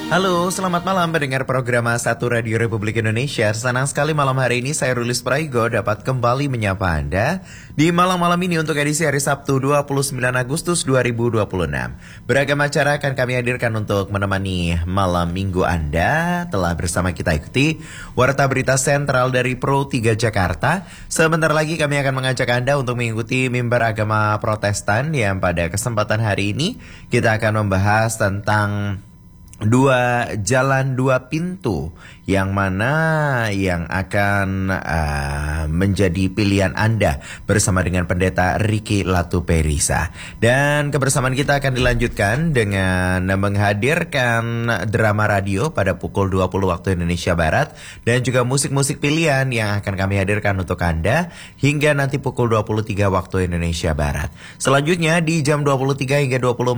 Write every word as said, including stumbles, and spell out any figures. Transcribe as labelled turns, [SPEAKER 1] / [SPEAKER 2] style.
[SPEAKER 1] Halo, selamat malam pendengar program satu Radio Republik Indonesia. Senang sekali malam hari ini saya Rulis Praigo dapat kembali menyapa Anda di malam-malam ini untuk edisi hari Sabtu dua puluh sembilan Agustus dua ribu dua puluh enam. Beragam acara akan kami hadirkan untuk menemani malam minggu Anda. Telah bersama kita ikuti Warta Berita Sentral dari Pro tiga Jakarta. Sebentar lagi kami akan mengajak Anda untuk mengikuti mimbar agama Protestan yang pada kesempatan hari ini kita akan membahas tentang dua jalan dua pintu yang mana yang akan uh, menjadi pilihan Anda bersama dengan Pendeta Ricky Latuperisa. Dan kebersamaan kita akan dilanjutkan dengan menghadirkan drama radio pada pukul dua puluh waktu Indonesia Barat dan juga musik-musik pilihan yang akan kami hadirkan untuk Anda hingga nanti pukul dua puluh tiga waktu Indonesia Barat. Selanjutnya di jam dua puluh tiga hingga dua puluh